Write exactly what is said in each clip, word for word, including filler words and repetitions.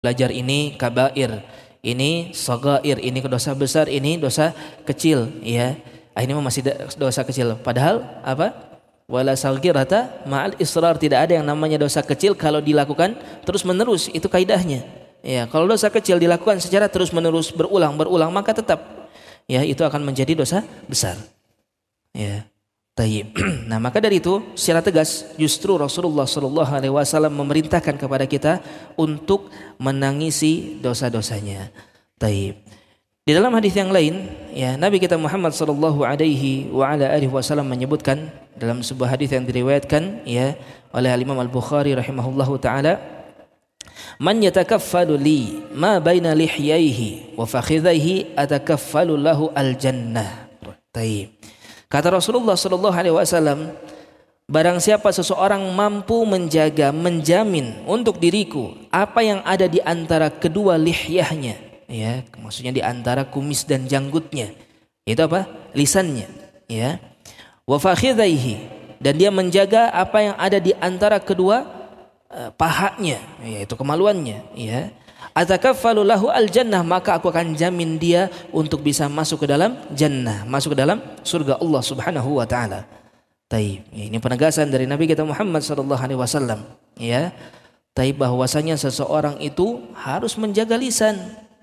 belajar ini kabair, ini shagair, ini dosa besar, ini dosa kecil, ya. Ah, ini masih dosa kecil. Padahal apa? Wala saghirata ma'al israr, tidak ada yang namanya dosa kecil kalau dilakukan terus-menerus, itu kaidahnya. Ya, kalau dosa kecil dilakukan secara terus-menerus, berulang-berulang, maka tetap ya itu akan menjadi dosa besar. Ya. Tayyib. Nah, maka dari itu secara tegas justru Rasulullah Shallallahu Alaihi Wasallam memerintahkan kepada kita untuk menangisi dosa-dosanya. Tayyib. Di dalam hadis yang lain, ya Nabi kita Muhammad Shallallahu Alaihi Wasallam menyebutkan dalam sebuah hadis yang diriwayatkan ya oleh Imam Al Bukhari rahimahullahu taala, "Man yatakaffalu li ma baina lihyaihi wa fakhidhaihi atakaffalu lahu al jannah." Tayyib. Kata Rasulullah Shallallahu Alaihi Wasallam, barang siapa seseorang mampu menjaga, menjamin untuk diriku apa yang ada di antara kedua lihyahnya, ya, maksudnya di antara kumis dan janggutnya, itu apa? Lisannya, ya. Wa fakhidhaihi, dan dia menjaga apa yang ada di antara kedua uh, pahanya, yaitu kemaluannya, ya. Atakaffalu lahu al-jannah, maka aku akan jamin dia untuk bisa masuk ke dalam jannah, masuk ke dalam surga Allah Subhanahu wa taala. Taib. Ini penegasan dari Nabi kita Muhammad sallallahu alaihi wasallam, ya. Taib, bahwasanya seseorang itu harus menjaga lisan.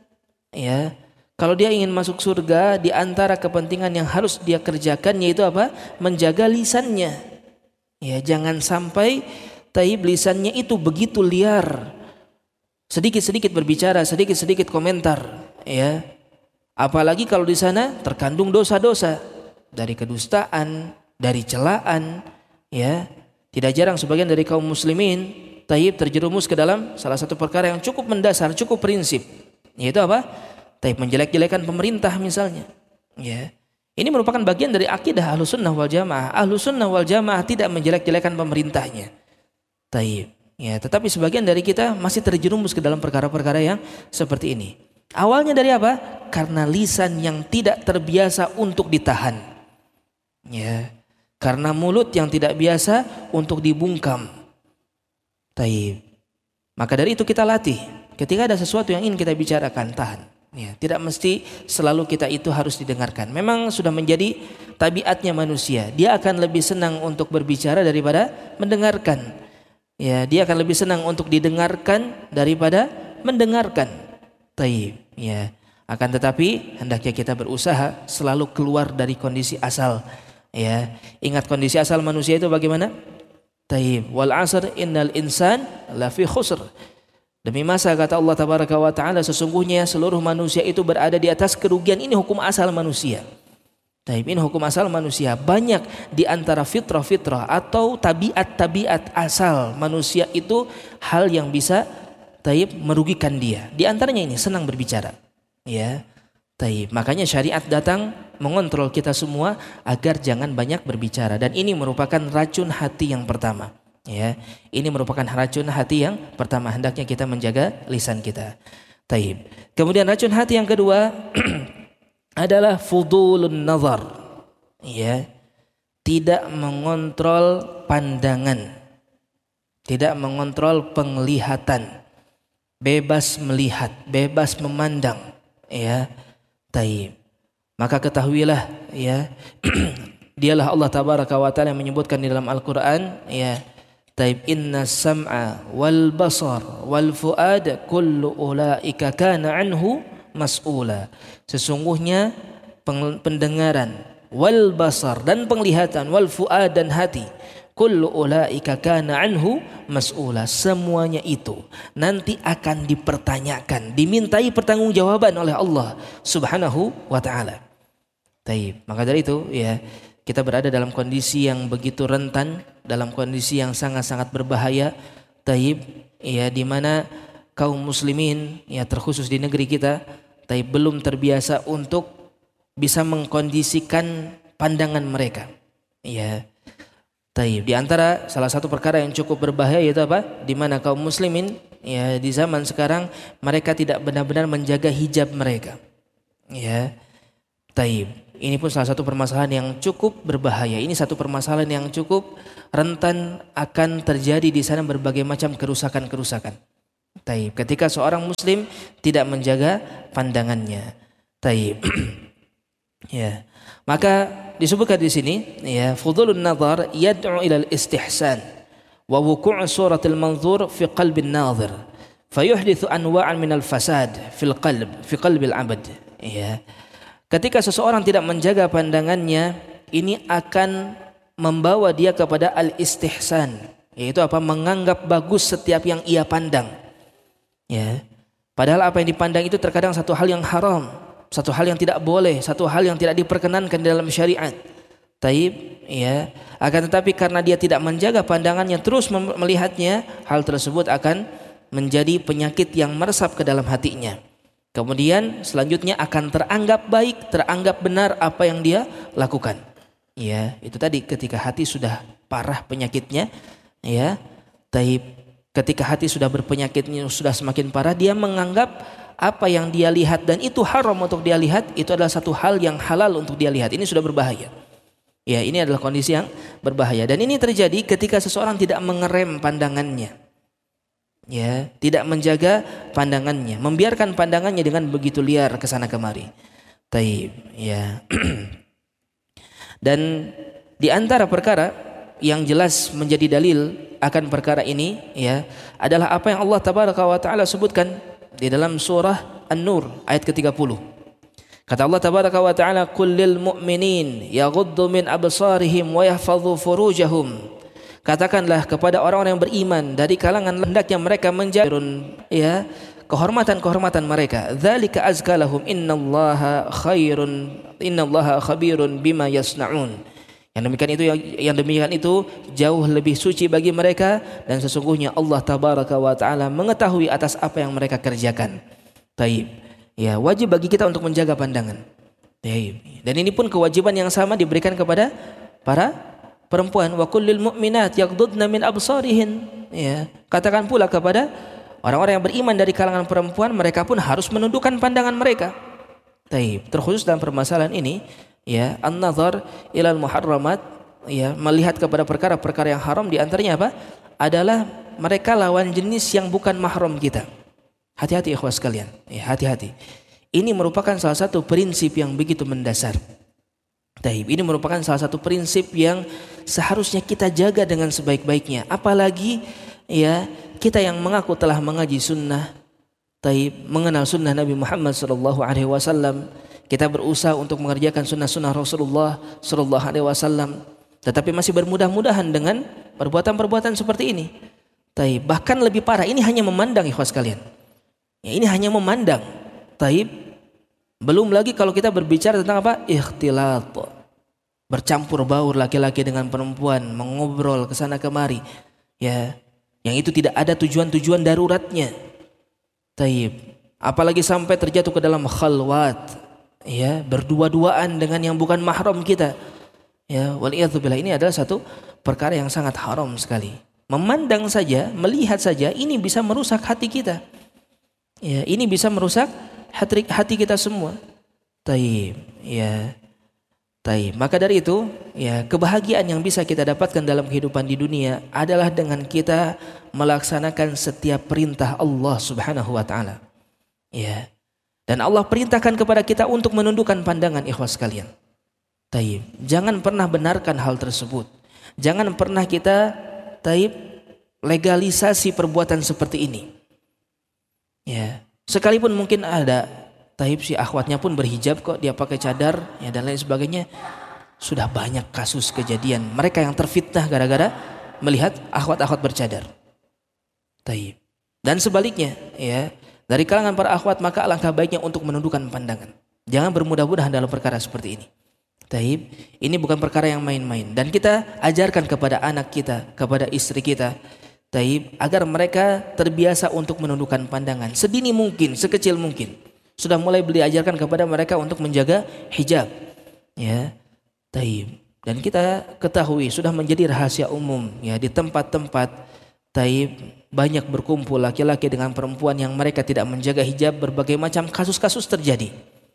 Ya. Kalau dia ingin masuk surga, di antara kepentingan yang harus dia kerjakan yaitu apa? Menjaga lisannya. Ya, jangan sampai taib lisannya itu begitu liar. Sedikit-sedikit berbicara, sedikit-sedikit komentar, ya. Apalagi kalau di sana terkandung dosa-dosa dari kedustaan, dari celaan, ya. Tidak jarang sebagian dari kaum muslimin taib terjerumus ke dalam salah satu perkara yang cukup mendasar, cukup prinsip, yaitu apa? Taib menjelek-jelekan pemerintah misalnya, ya. Ini merupakan bagian dari akidah Ahlussunnah wal Jamaah. Ahlussunnah wal Jamaah tidak menjelek-jelekan pemerintahnya. Taib. Ya, tetapi sebagian dari kita masih terjerumus ke dalam perkara-perkara yang seperti ini. Awalnya dari apa? Karena lisan yang tidak terbiasa untuk ditahan. Ya, karena mulut yang tidak biasa untuk dibungkam. Taib. Maka dari itu kita latih. Ketika ada sesuatu yang ingin kita bicarakan, tahan. Ya, tidak mesti selalu kita itu harus didengarkan. Memang sudah menjadi tabiatnya manusia. Dia akan lebih senang untuk berbicara daripada mendengarkan. Ya, dia akan lebih senang untuk didengarkan daripada mendengarkan. Taib, ya. Akan tetapi hendaknya kita berusaha selalu keluar dari kondisi asal. Ya, ingat kondisi asal manusia itu bagaimana? Taib. Wal 'asr innal insan lafi khusr. Demi masa kata Allah tabaraka wa taala, sesungguhnya seluruh manusia itu berada di atas kerugian. Ini hukum asal manusia. Taib, ini hukum asal manusia. Banyak di antara fitrah-fitrah atau tabiat-tabiat asal manusia itu hal yang bisa taib merugikan dia. Di antaranya ini senang berbicara. Ya. Taib. Makanya syariat datang mengontrol kita semua agar jangan banyak berbicara, dan ini merupakan racun hati yang pertama. Ya. Ini merupakan racun hati yang pertama, hendaknya kita menjaga lisan kita. Taib. Kemudian racun hati yang kedua adalah fudulun nazar, ya, tidak mengontrol pandangan, tidak mengontrol penglihatan, bebas melihat, bebas memandang, ya. Taib. Maka ketahuilah, ya, dialah Allah tabaraka wa taala yang menyebutkan di dalam Al-Qur'an, ya, taib, inna sam'a wal basar wal fuada kullu ulaika kana anhu mas'ula. Sesungguhnya pendengaran, wal basar, dan penglihatan, wal fuad, dan hati, kullu ulaika kana anhu mas'ula, semuanya itu nanti akan dipertanyakan, dimintai pertanggungjawaban oleh Allah Subhanahu wa taala. Taib. Maka dari itu, ya, kita berada dalam kondisi yang begitu rentan, dalam kondisi yang sangat-sangat berbahaya. Taib, ya, di mana kaum muslimin, ya, terkhusus di negeri kita, tapi belum terbiasa untuk bisa mengkondisikan pandangan mereka. Ya. Taib. Di antara salah satu perkara yang cukup berbahaya yaitu apa? Di mana kaum muslimin, ya, di zaman sekarang mereka tidak benar-benar menjaga hijab mereka. Ya. Taib. Ini pun salah satu permasalahan yang cukup berbahaya. Ini satu permasalahan yang cukup rentan akan terjadi di sana berbagai macam kerusakan-kerusakan. Taib. Ketika seorang muslim tidak menjaga pandangannya. Taib. Ya. Maka disebutkan di sini ya, fudulun nazar yad'u ila al-istihsan wa wuqu' suratil manzur fi qalbin nazir fayuhdithu anwa'an minal fasad fil qalb fi qalbil abad. Ya. Ketika seseorang tidak menjaga pandangannya, ini akan membawa dia kepada al-istihsan, yaitu apa? Menganggap bagus setiap yang ia pandang. Ya. Padahal apa yang dipandang itu terkadang satu hal yang haram, satu hal yang tidak boleh, satu hal yang tidak diperkenankan dalam syariat. Taib, ya. Akan tetapi karena dia tidak menjaga pandangannya, terus melihatnya, hal tersebut akan menjadi penyakit yang meresap ke dalam hatinya. Kemudian selanjutnya akan teranggap baik, teranggap benar apa yang dia lakukan. Ya, itu tadi ketika hati sudah parah penyakitnya, ya. Taib, ketika hati sudah berpenyakitnya, sudah semakin parah, dia menganggap apa yang dia lihat dan itu haram untuk dia lihat, itu adalah satu hal yang halal untuk dia lihat. Ini sudah berbahaya. Ya, ini adalah kondisi yang berbahaya. Dan ini terjadi ketika seseorang tidak mengerem pandangannya. Ya, tidak menjaga pandangannya, membiarkan pandangannya dengan begitu liar ke sana kemari. Taib, ya. Dan di antara perkara yang jelas menjadi dalil akan perkara ini, ya, adalah apa yang Allah Tabaraka wa Taala sebutkan di dalam surah An-Nur ayat ke tiga puluh. Kata Allah Tabaraka wa Taala, "Qul lil mu'minin yaghuddu min absarihim wa yahfadhu furujahum." Katakanlah kepada orang-orang yang beriman dari kalangan hendaknya mereka menjaga, ya, kehormatan-kehormatan mereka. Dzalika azka lahum innallaha khairun innallaha khabirun bima yasnaun. Yang demikian itu yang, yang demikian itu jauh lebih suci bagi mereka, dan sesungguhnya Allah Tabaraka wa Taala mengetahui atas apa yang mereka kerjakan. Taib. Ya, wajib bagi kita untuk menjaga pandangan. Taib. Dan ini pun kewajiban yang sama diberikan kepada para perempuan. Wa kullil mu'minat yaghdudna min absarihin. Ya, katakan pula kepada orang-orang yang beriman dari kalangan perempuan, mereka pun harus menundukkan pandangan mereka. Taib. Terkhusus dalam permasalahan ini, ya, an-nazar ilal muharramat, ya, melihat kepada perkara-perkara yang haram, di antaranya apa? Adalah mereka lawan jenis yang bukan mahram kita. Hati-hati ikhwas sekalian, ya, hati-hati. Ini merupakan salah satu prinsip yang begitu mendasar. Taib. Ini merupakan salah satu prinsip yang seharusnya kita jaga dengan sebaik-baiknya. Apalagi, ya, kita yang mengaku telah mengaji sunnah, taib, mengenal sunnah Nabi Muhammad sallallahu alaihi wasallam. Kita berusaha untuk mengerjakan sunnah-sunnah Rasulullah sallallahu alaihi wasallam, tetapi masih bermudah-mudahan dengan perbuatan-perbuatan seperti ini. Taib. Bahkan lebih parah, ini hanya memandang ikhwas kalian. Ya, ini hanya memandang. Taib. Belum lagi kalau kita berbicara tentang apa? Ikhtilat. Bercampur baur laki-laki dengan perempuan, mengobrol ke sana kemari. Ya, yang itu tidak ada tujuan-tujuan daruratnya. Taib. Apalagi sampai terjatuh ke dalam khalwat. Ya, berdua-duaan dengan yang bukan mahram kita. Ya, waliyadzubillah, ini adalah satu perkara yang sangat haram sekali. Memandang saja, melihat saja, ini bisa merusak hati kita. Ya, ini bisa merusak hati, hati kita semua. Taib, ya. Taib. Maka dari itu, ya, kebahagiaan yang bisa kita dapatkan dalam kehidupan di dunia adalah dengan kita melaksanakan setiap perintah Allah Subhanahu wa taala. Ya. Dan Allah perintahkan kepada kita untuk menundukkan pandangan ikhwas sekalian. Taib. Jangan pernah benarkan hal tersebut. Jangan pernah kita, taib, legalisasi perbuatan seperti ini. Ya, sekalipun mungkin ada, taib, si akhwatnya pun berhijab kok, dia pakai cadar, ya, dan lain sebagainya. Sudah banyak kasus kejadian mereka yang terfitnah gara-gara melihat akhwat-akhwat bercadar. Taib. Dan sebaliknya, ya, dari kalangan para akhwat, maka alangkah baiknya untuk menundukkan pandangan. Jangan bermudah-mudahan dalam perkara seperti ini. Taib. Ini bukan perkara yang main-main, dan kita ajarkan kepada anak kita, kepada istri kita, taib, agar mereka terbiasa untuk menundukkan pandangan sedini mungkin, sekecil mungkin. Sudah mulai diajarkan kepada mereka untuk menjaga hijab, ya, taib. Dan kita ketahui sudah menjadi rahasia umum, ya, di tempat-tempat, taib, banyak berkumpul laki-laki dengan perempuan yang mereka tidak menjaga hijab. Berbagai macam kasus-kasus terjadi,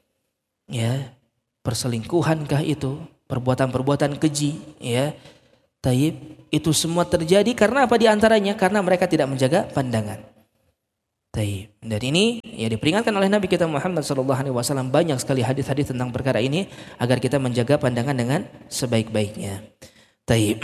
ya, perselingkuhankah itu, perbuatan-perbuatan keji, ya, taib, itu semua terjadi karena apa? Di antaranya karena mereka tidak menjaga pandangan. Taib. Dan ini ya diperingatkan oleh Nabi kita Muhammad sallallahu alaihi wasallam, banyak sekali hadis-hadis tentang perkara ini agar kita menjaga pandangan dengan sebaik-baiknya. Taib.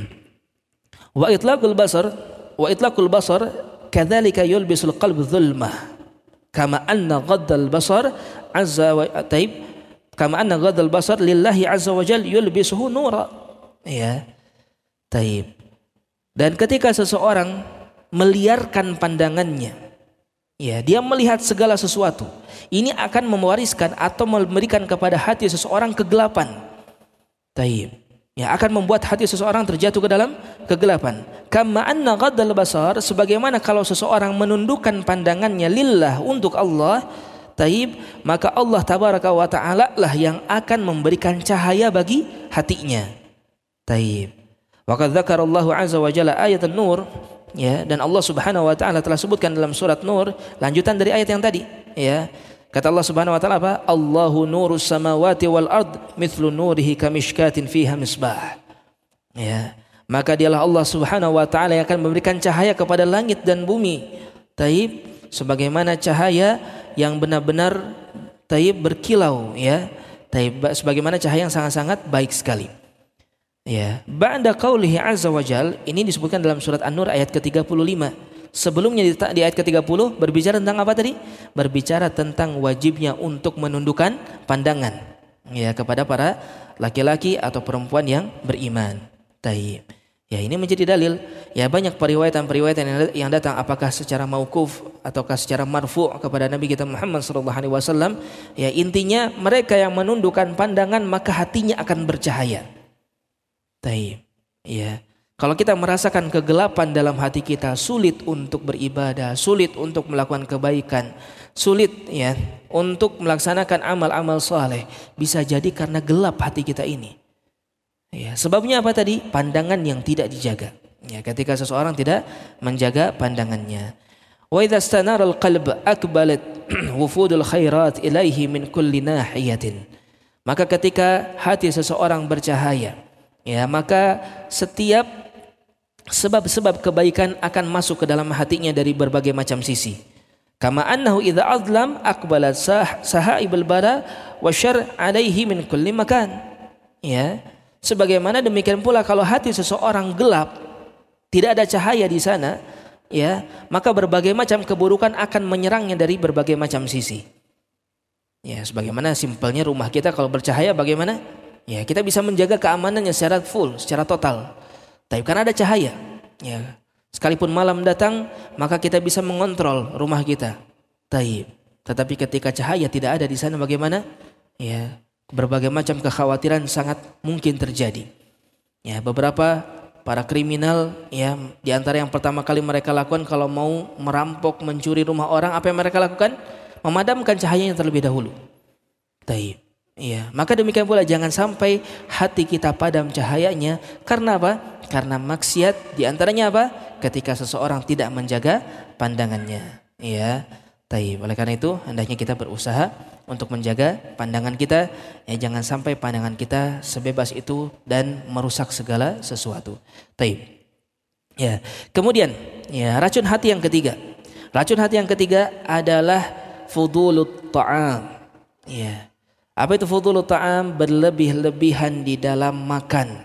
Wa itlaqul basar wa itlaqul basar kadzalika yulbisul qalb dhulmah kama anna ghaddal basar azza wa taib kama anna ghaddal basar lillahi azza wa jalla yulbisuhu nura. Ya. Taib. Dan ketika seseorang meliarkan pandangannya, ya, dia melihat segala sesuatu, ini akan mewariskan atau memberikan kepada hati seseorang kegelapan. Taib. Ya, akan membuat hati seseorang terjatuh ke dalam kegelapan. Kama anna ghaddal basar, sebagaimana kalau seseorang menundukkan pandangannya lillah, untuk Allah, taib, maka Allah tabaraka wa ta'ala lah yang akan memberikan cahaya bagi hatinya. Taib. Wa qad dzakarallahu azza wa jalla ayat an-nur, ya, dan Allah Subhanahu wa taala telah sebutkan dalam surat Nur lanjutan dari ayat yang tadi, ya. Kata Allah Subhanahu wa taala apa? Allahu nurus samawati wal ard mithlu nurihi kamishkatin fiha misbah. Ya. Maka dialah Allah Subhanahu wa taala yang akan memberikan cahaya kepada langit dan bumi. Taib, sebagaimana cahaya yang benar-benar taib berkilau, ya. Taib, sebagaimana cahaya yang sangat-sangat baik sekali. Ya, ba'da qaulihi azza wa jal, ini disebutkan dalam surat An-Nur ayat ke tiga puluh lima. Sebelumnya di, di ayat ke tiga puluh berbicara tentang apa tadi? Berbicara tentang wajibnya untuk menundukkan pandangan, ya, kepada para laki-laki atau perempuan yang beriman. Taib. Ya, ini menjadi dalil. Ya, banyak periwayatan-periwayatan yang datang apakah secara mauquf ataukah secara marfu' kepada Nabi kita Muhammad sallallahu alaihi wasallam. Ya, intinya mereka yang menundukkan pandangan maka hatinya akan bercahaya. Taib. Ya. Kalau kita merasakan kegelapan dalam hati kita, sulit untuk beribadah, sulit untuk melakukan kebaikan, sulit, ya, untuk melaksanakan amal-amal saleh, bisa jadi karena gelap hati kita ini. Ya, sebabnya apa tadi? Pandangan yang tidak dijaga. Ya, ketika seseorang tidak menjaga pandangannya. Wa idza istanara al-qalb akbalat wufudul khairat ilaihi min kulli nahiyatin. Maka ketika hati seseorang bercahaya, ya, maka setiap sebab-sebab kebaikan akan masuk ke dalam hatinya dari berbagai macam sisi. Kama annahu idza azlam aqbalat sah sahaibul bara wa syarr alaihi min kulli makan. Ya, sebagaimana demikian pula kalau hati seseorang gelap, tidak ada cahaya di sana, ya, maka berbagai macam keburukan akan menyerangnya dari berbagai macam sisi. Ya, sebagaimana simpelnya rumah kita kalau bercahaya bagaimana? Ya, kita bisa menjaga keamanannya secara full, secara total. Tapi karena ada cahaya, ya, sekalipun malam datang, maka kita bisa mengontrol rumah kita. Taib. Tetapi ketika cahaya tidak ada di sana bagaimana? Ya, berbagai macam kekhawatiran sangat mungkin terjadi. Ya, beberapa para kriminal, ya, di antara yang pertama kali mereka lakukan kalau mau merampok, mencuri rumah orang, apa yang mereka lakukan? Memadamkan cahayanya terlebih dahulu. Taib. Ya, maka demikian pula jangan sampai hati kita padam cahayanya. Karena apa? Karena maksiat, di antaranya apa? Ketika seseorang tidak menjaga pandangannya. Ya, taib. Oleh karena itu hendaknya kita berusaha untuk menjaga pandangan kita. Ya, jangan sampai pandangan kita sebebas itu dan merusak segala sesuatu. Taib. Ya, kemudian, ya, racun hati yang ketiga. Racun hati yang ketiga adalah fudulut ta'am. Ya. Apa itu fudulut ta'am? Berlebih-lebihan di dalam makan.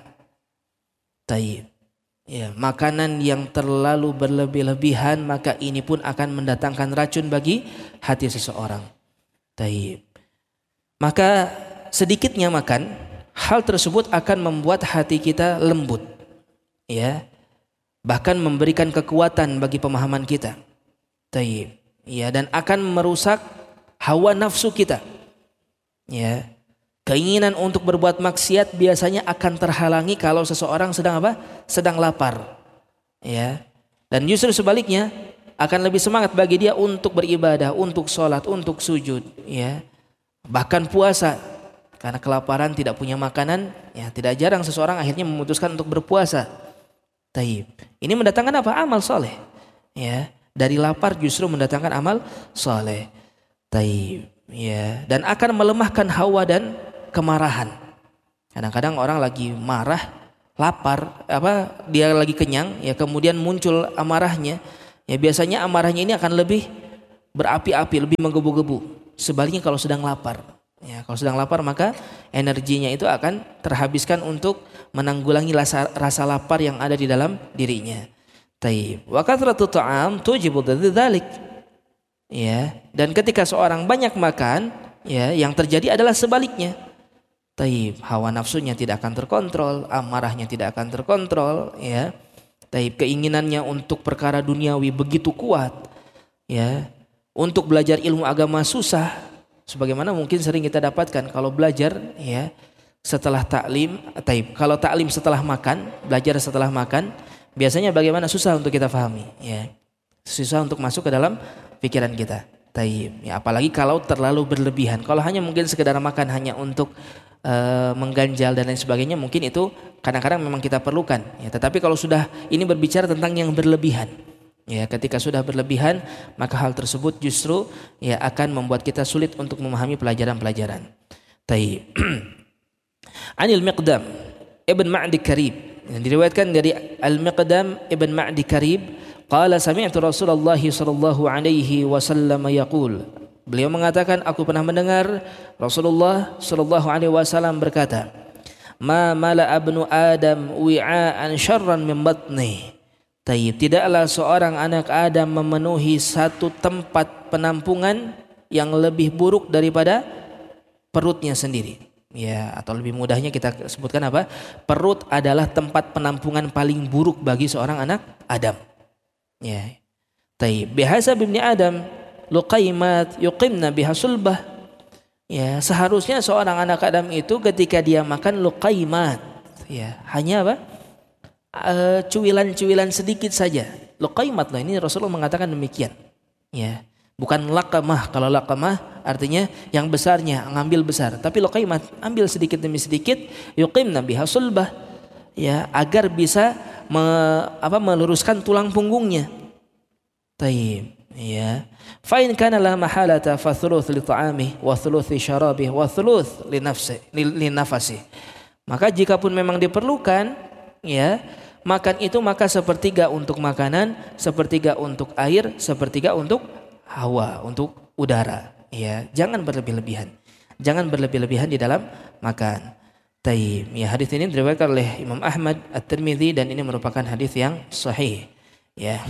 Taib. Ya, makanan yang terlalu berlebih-lebihan maka ini pun akan mendatangkan racun bagi hati seseorang. Taib. Maka sedikitnya makan, hal tersebut akan membuat hati kita lembut. Ya. Bahkan memberikan kekuatan bagi pemahaman kita. Taib. Ya, dan akan merusak hawa nafsu kita. Ya, keinginan untuk berbuat maksiat biasanya akan terhalangi kalau seseorang sedang apa? Sedang lapar. Ya, dan justru sebaliknya akan lebih semangat bagi dia untuk beribadah, untuk sholat, untuk sujud. Ya, bahkan puasa karena kelaparan tidak punya makanan. Ya, tidak jarang seseorang akhirnya memutuskan untuk berpuasa. Taib. Ini mendatangkan apa? Amal soleh. Ya, dari lapar justru mendatangkan amal soleh. Taib. Ya, dan akan melemahkan hawa dan kemarahan. Kadang-kadang orang lagi marah, lapar, apa dia lagi kenyang, ya kemudian muncul amarahnya. Ya biasanya amarahnya ini akan lebih berapi-api, lebih menggebu-gebu. Sebaliknya kalau sedang lapar, ya, kalau sedang lapar maka energinya itu akan terhabiskan untuk menanggulangi rasa, rasa lapar yang ada di dalam dirinya. Taib. Wa kathratu ta'am tujibu dzalik. Ya, dan ketika seorang banyak makan, ya, yang terjadi adalah sebaliknya. Taib, hawa nafsunya tidak akan terkontrol, amarahnya tidak akan terkontrol, ya. Taib, keinginannya untuk perkara duniawi begitu kuat, ya. Untuk belajar ilmu agama susah, sebagaimana mungkin sering kita dapatkan kalau belajar, ya, setelah taklim. Taib, kalau taklim setelah makan, belajar setelah makan, biasanya bagaimana, susah untuk kita pahami, ya. Susah untuk masuk ke dalam pikiran kita. Taib, ya, apalagi kalau terlalu berlebihan. Kalau hanya mungkin sekedar makan hanya untuk Uh, mengganjal dan lain sebagainya, mungkin itu kadang-kadang memang kita perlukan, ya. Tetapi kalau sudah ini berbicara tentang yang berlebihan, ya, ketika sudah berlebihan maka hal tersebut justru, ya, akan membuat kita sulit untuk memahami pelajaran-pelajaran. Taib. Anil Miqdam Ibn Ma'di Karib, yang diriwayatkan dari Al-Miqdam Ibn Ma'di Karib, qala sami'tu Rasulullah sallallahu alaihi wasallam yaqul. Beliau mengatakan, aku pernah mendengar Rasulullah sallallahu alaihi wasallam berkata, "Ma mala abnu Adam wi'aan syarran min batni." Tayyib, tidaklah seorang anak Adam memenuhi satu tempat penampungan yang lebih buruk daripada perutnya sendiri. Ya, atau lebih mudahnya kita sebutkan apa? Perut adalah tempat penampungan paling buruk bagi seorang anak Adam. Ya. Tayyib, bihasa bibni Adam luqaimat yuqimna biha sulbah. Ya, seharusnya seorang anak Adam itu ketika dia makan luqaimat, ya, hanya apa? Uh, cuilan-cuilan sedikit saja. Luqaimat loh, ini Rasulullah mengatakan demikian. Ya, bukan laqamah. Kalau laqamah artinya yang besarnya, ngambil besar. Tapi luqaimat, ambil sedikit demi sedikit, yuqimna biha sulbah. Ya, agar bisa me, apa, meluruskan tulang punggungnya. Taib. Ya, fa in kana la mahalata fa thuluth li ta'amihi wa thuluth li syarabihi wa thuluth li nafsi li nafasi. Maka jika pun memang diperlukan, ya, makan itu maka sepertiga untuk makanan, sepertiga untuk air, sepertiga untuk hawa, untuk udara, ya. Jangan berlebih-lebihan. Jangan berlebih-lebihan di dalam makan. Taib. Ya, hadis ini diriwayatkan oleh Imam Ahmad, At-Tirmidzi, dan ini merupakan hadis yang sahih, ya.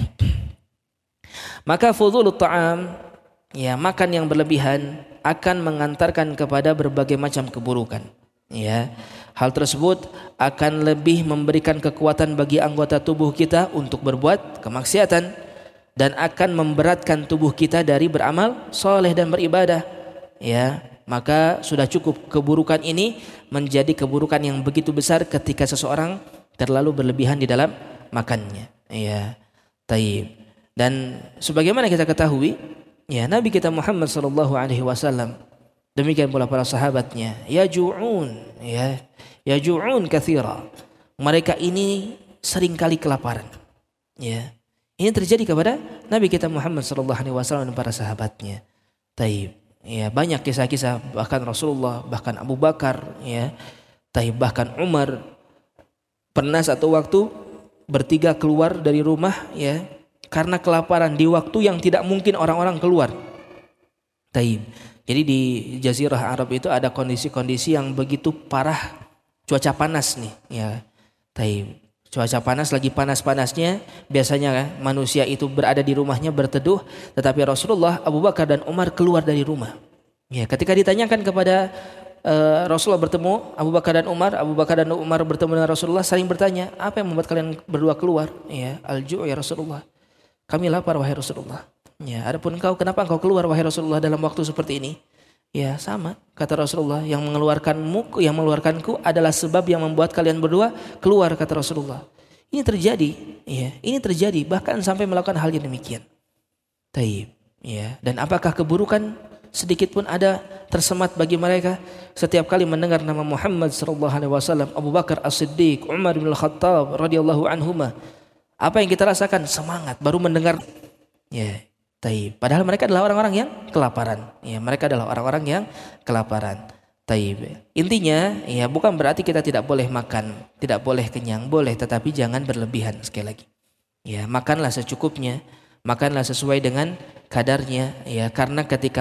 Maka fudhulut ta'am, ya, makan yang berlebihan akan mengantarkan kepada berbagai macam keburukan, ya. Hal tersebut akan lebih memberikan kekuatan bagi anggota tubuh kita untuk berbuat kemaksiatan dan akan memberatkan tubuh kita dari beramal soleh dan beribadah, ya. Maka sudah cukup keburukan ini menjadi keburukan yang begitu besar ketika seseorang terlalu berlebihan di dalam makannya, ya. Taib. Dan sebagaimana kita ketahui, ya, Nabi kita Muhammad sallallahu alaihi wasallam, demikian pula para sahabatnya, yaju'un, ya, yaju'un katsira. Mereka ini seringkali kelaparan. Ya. Ini terjadi kepada Nabi kita Muhammad sallallahu alaihi wasallam dan para sahabatnya. Taib. Ya, banyak kisah-kisah, bahkan Rasulullah, bahkan Abu Bakar, ya. Taib, bahkan Umar pernah satu waktu bertiga keluar dari rumah, ya, karena kelaparan di waktu yang tidak mungkin orang-orang keluar. Taib. Jadi di Jazirah Arab itu ada kondisi-kondisi yang begitu parah, cuaca panas nih, ya. Taib. Cuaca panas, lagi panas-panasnya, biasanya kan, manusia itu berada di rumahnya berteduh, tetapi Rasulullah, Abu Bakar dan Umar keluar dari rumah. Ya, ketika ditanyakan kepada uh, Rasulullah bertemu Abu Bakar dan Umar, Abu Bakar dan Umar bertemu dengan Rasulullah, saling bertanya, apa yang membuat kalian berdua keluar? Ya, al-ju' ya Rasulullah. Kami lapar wahai Rasulullah. Ya, adapun engkau, kenapa engkau keluar wahai Rasulullah dalam waktu seperti ini? Ya, sama, kata Rasulullah, yang mengeluarkanmu, yang mengeluarkanku adalah sebab yang membuat kalian berdua keluar, kata Rasulullah. Ini terjadi, ya, ini terjadi bahkan sampai melakukan hal yang demikian. Taib, ya. Dan apakah keburukan sedikit pun ada tersemat bagi mereka setiap kali mendengar nama Muhammad sallallahu alaihi wasallam, Abu Bakar As-Siddiq, Umar bin Al-Khattab radhiyallahu anhuma? Apa yang kita rasakan? Semangat baru mendengar. Ya, taib. Padahal mereka adalah orang-orang yang kelaparan. Ya, mereka adalah orang-orang yang kelaparan. Taib. Intinya, ya, bukan berarti kita tidak boleh makan, tidak boleh kenyang, boleh, tetapi jangan berlebihan sekali lagi. Ya, makanlah secukupnya. makanlah sesuai dengan kadarnya ya, karena ketika